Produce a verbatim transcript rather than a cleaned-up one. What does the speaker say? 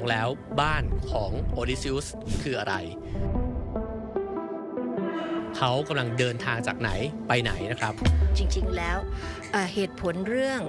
งแล้วบ้านของโอดิซิอุสคืออะไรเขากำลังเดินทางจากไหนไปไหนนะครับจริงๆแล้วเหตุผลเรื่อง